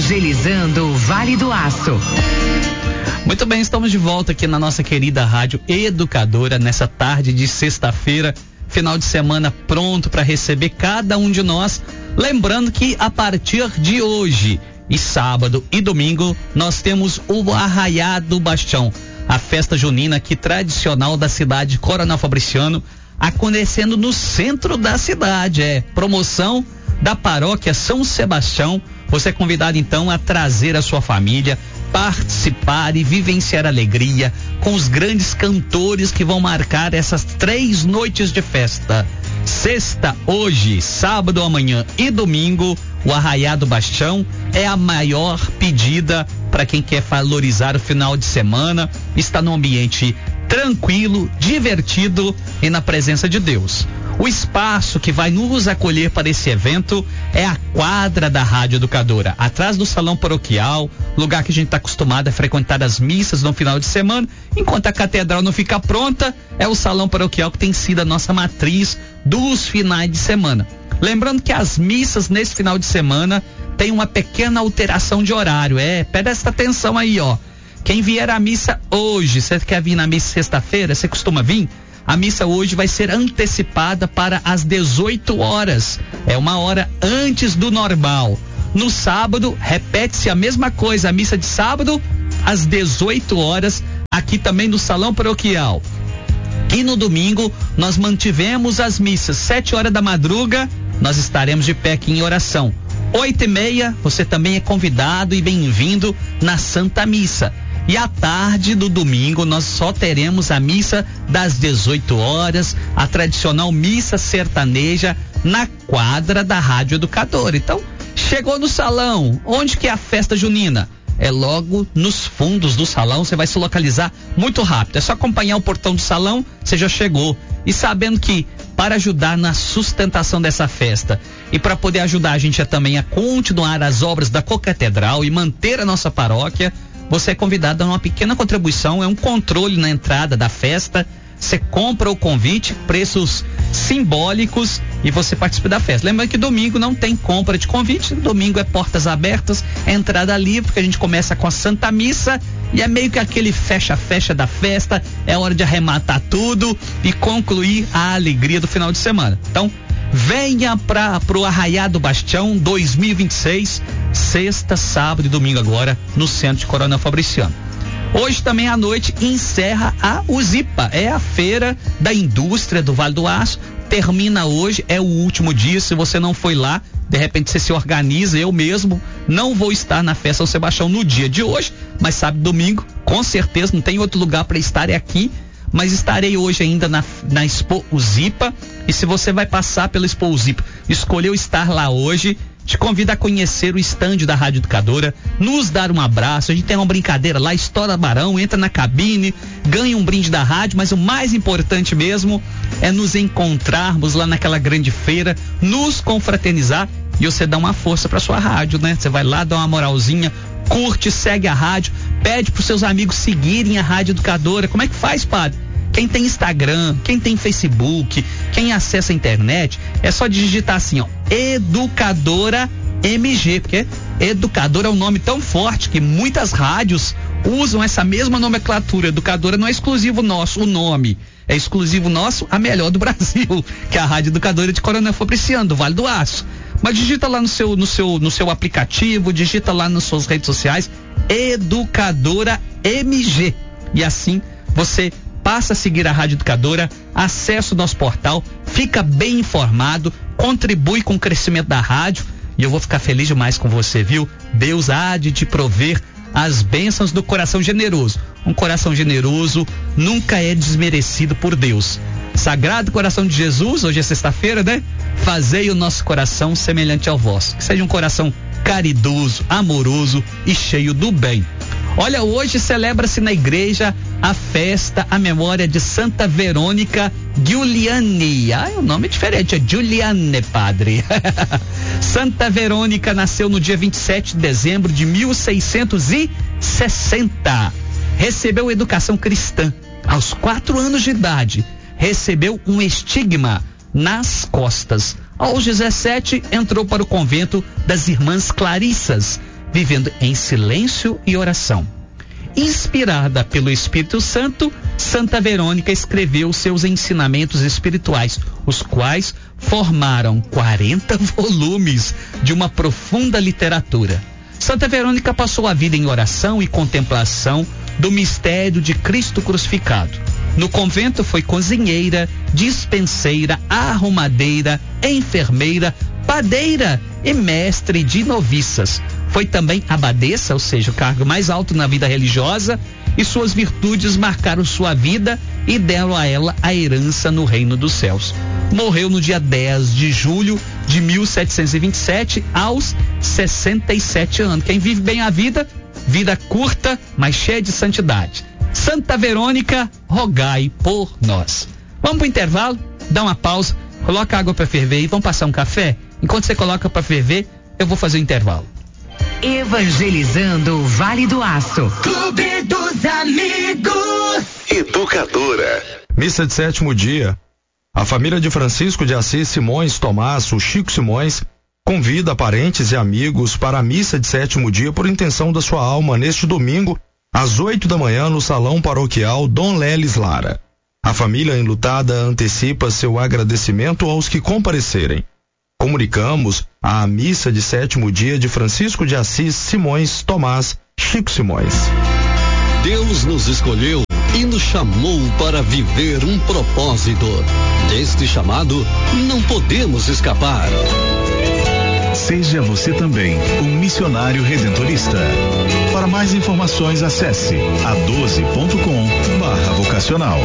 Evangelizando o Vale do Aço. Muito bem, estamos de volta aqui na nossa querida Rádio Educadora nessa tarde de sexta-feira, final de semana pronto para receber cada um de nós. Lembrando que a partir de hoje, e sábado e domingo, nós temos o Arraiá do Bastião, a festa junina aqui tradicional da cidade de Coronel Fabriciano, acontecendo no centro da cidade. Promoção da paróquia São Sebastião. Você é convidado então a trazer a sua família, participar e vivenciar a alegria com os grandes cantores que vão marcar essas 3 noites de festa. Sexta, hoje, sábado, amanhã e domingo, o Arraiá do Bastião é a maior pedida para quem quer valorizar o final de semana, está num ambiente tranquilo, divertido e na presença de Deus. O espaço que vai nos acolher para esse evento é a quadra da Rádio Educadora, atrás do salão paroquial, lugar que a gente está acostumado a frequentar as missas no final de semana. Enquanto a catedral não fica pronta, é o salão paroquial que tem sido a nossa matriz dos finais de semana. Lembrando que as missas nesse final de semana tem uma pequena alteração de horário. Presta atenção aí, ó. Quem vier à missa hoje, você quer vir na missa sexta-feira? Você costuma vir? A missa hoje vai ser antecipada para as 18 horas. É 1 hora antes do normal. No sábado, repete-se a mesma coisa. A missa de sábado, às 18 horas, aqui também no Salão Paroquial. E no domingo, nós mantivemos as missas. 7 horas da madruga, nós estaremos de pé aqui em oração. 8h30, você também é convidado e bem-vindo na Santa Missa. E à tarde do domingo nós só teremos a missa das 18 horas, a tradicional missa sertaneja na quadra da Rádio Educadora. Então, chegou no salão, onde que é a festa junina? É logo nos fundos do salão, você vai se localizar muito rápido. É só acompanhar o portão do salão, você já chegou. E sabendo que para ajudar na sustentação dessa festa e para poder ajudar a gente também a continuar as obras da Cocatedral e manter a nossa paróquia, você é convidado a uma pequena contribuição, é um controle na entrada da festa. Você compra o convite, preços simbólicos, e você participa da festa. Lembrando que domingo não tem compra de convite, domingo é portas abertas, entrada livre, porque a gente começa com a Santa Missa e é meio que aquele fecha-fecha da festa, é hora de arrematar tudo e concluir a alegria do final de semana. Então, venha pro Arraiá do Bastião 2026, sexta, sábado e domingo agora, no centro de Coronel Fabriciano. Hoje também à noite encerra a USIPA, é a feira da indústria do Vale do Aço. Termina hoje, é o último dia. Se você não foi lá, de repente você se organiza. Eu mesmo não vou estar na festa São Sebastião no dia de hoje, mas sabe, domingo, com certeza, não tem outro lugar para estar, é aqui. Mas estarei hoje ainda na Expo USIPA. E se você vai passar pela Expo USIPA, escolheu estar lá hoje, te convido a conhecer o estande da Rádio Educadora, nos dar um abraço. A gente tem uma brincadeira lá, estoura barão, entra na cabine, ganha um brinde da rádio, mas o mais importante mesmo é nos encontrarmos lá naquela grande feira, nos confraternizar e você dá uma força pra sua rádio, né? Você vai lá, dá uma moralzinha, curte, segue a rádio, pede pros seus amigos seguirem a Rádio Educadora. Como é que faz, padre? Quem tem Instagram, quem tem Facebook, quem acessa a internet, é só digitar assim, ó, Educadora MG, porque Educadora é um nome tão forte que muitas rádios usam essa mesma nomenclatura. Educadora não é exclusivo nosso, o nome é exclusivo nosso, a melhor do Brasil, que é a Rádio Educadora de Coronel Fabriciano, do Vale do Aço. Mas digita lá no seu aplicativo, digita lá nas suas redes sociais, Educadora MG. E assim você passa a seguir a Rádio Educadora, acessa o nosso portal, fica bem informado, contribui com o crescimento da rádio e eu vou ficar feliz demais com você, viu? Deus há de te prover as bênçãos do coração generoso. Um coração generoso nunca é desmerecido por Deus. Sagrado Coração de Jesus, hoje é sexta-feira, né? Fazei o nosso coração semelhante ao vosso. Que seja um coração caridoso, amoroso e cheio do bem. Olha, hoje celebra-se na igreja a festa, a memória de Santa Verônica Giuliani. O nome é diferente, é Giuliane, padre. Santa Verônica nasceu no dia 27 de dezembro de 1660. Recebeu educação cristã. Aos 4 anos de idade, recebeu um estigma nas costas. Aos 17, entrou para o convento das Irmãs Clarissas, vivendo em silêncio e oração. Inspirada pelo Espírito Santo, Santa Verônica escreveu seus ensinamentos espirituais, os quais formaram 40 volumes de uma profunda literatura. Santa Verônica passou a vida em oração e contemplação do mistério de Cristo crucificado. No convento foi cozinheira, dispenseira, arrumadeira, enfermeira, padeira e mestre de noviças. Foi também abadesa, ou seja, o cargo mais alto na vida religiosa, e suas virtudes marcaram sua vida e deram a ela a herança no reino dos céus. Morreu no dia 10 de julho de 1727, aos 67 anos. Quem vive bem a vida, vida curta, mas cheia de santidade. Santa Verônica, rogai por nós. Vamos pro intervalo, dá uma pausa, coloca água para ferver e vamos passar um café? Enquanto você coloca para ferver, eu vou fazer o intervalo. Evangelizando o Vale do Aço. Clube dos Amigos. Educadora. Missa de sétimo dia. A família de Francisco de Assis Simões Tomás, o Chico Simões, convida parentes e amigos para a missa de sétimo dia por intenção da sua alma neste domingo, às 8 da manhã, no Salão Paroquial Dom Leles Lara. A família enlutada antecipa seu agradecimento aos que comparecerem. Comunicamos a missa de sétimo dia de Francisco de Assis Simões Tomás, Chico Simões. Deus nos escolheu e nos chamou para viver um propósito. Deste chamado, não podemos escapar. Seja você também um missionário redentorista. Para mais informações, acesse a12.com/vocacional.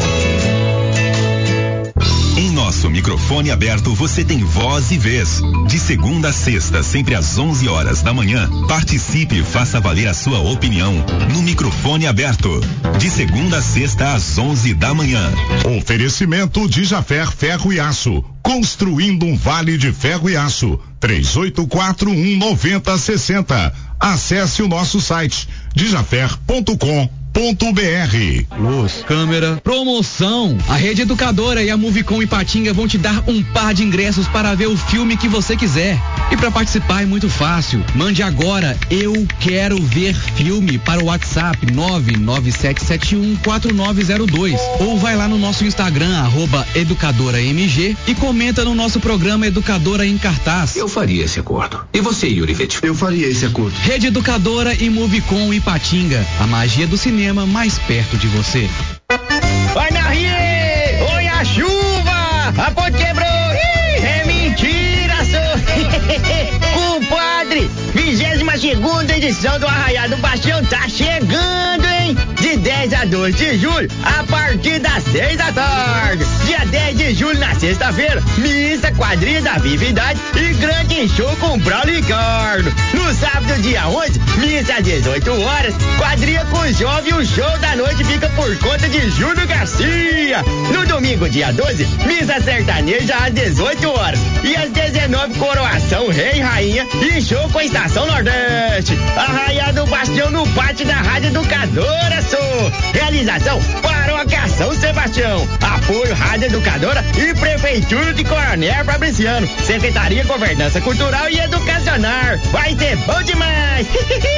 Em nosso microfone aberto você tem voz e vez. De segunda a sexta, sempre às 11 horas da manhã, participe e faça valer a sua opinião no microfone aberto. De segunda a sexta às 11 da manhã. Oferecimento de Jafer Ferro e Aço. Construindo um vale de ferro e aço. 3841-9060. Acesse o nosso site dijafer.com.br. Luz, câmera, promoção. A Rede Educadora e a Movicon Ipatinga vão te dar um par de ingressos para ver o filme que você quiser. E para participar é muito fácil. Mande agora "eu quero ver filme" para o WhatsApp 997714902 ou vai lá no nosso Instagram @educadoramg e comenta no nosso programa Educadora em Cartaz. Eu faria esse acordo. E você, Yuri Vettel? Eu faria esse acordo. Rede Educadora e Movicon Ipatinga. A magia do cinema mais perto de você. Vai na rie! Oi, a chuva! A ponte quebrou! Ih, é mentira, só! Compadre, 22ª edição do Arraiado do Bastião tá chegando, hein? De 10 a 12 de julho, a partir das 6 da tarde. Dia 10 de julho, na sexta-feira, missa, quadrilha da Vividade e grande show com Braulio Ricardo. No sábado, dia 11, missa às 18 horas, quadrilha com o jovem, o show da noite fica por conta de Júlio Garcia. No domingo, dia 12, missa sertaneja às 18 horas e às 19, coroação Rei e Rainha e show com a Estação Nordeste. Arraiado do Bastião no pátio da Rádio Educadora, Realização Paróquia São Sebastião. Apoio Rádio Educadora e Prefeitura de Coronel Fabriciano. Secretaria Governança Cultural e Educacional. Vai ser bom demais!